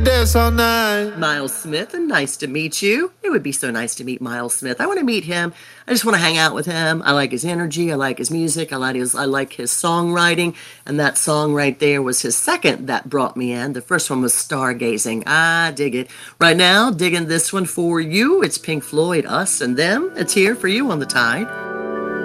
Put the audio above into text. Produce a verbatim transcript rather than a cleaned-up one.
Dance all night. Miles Smith, and nice to meet you. It would be so nice to meet Miles Smith. I want to meet him. I just want to hang out with him. I like his energy. I like his music. I like his I like his songwriting. And that song right there was his second that brought me in. The first one was Stargazing. I dig it. Right now, digging this one for you. It's Pink Floyd, Us and Them. It's here for you on the Tide.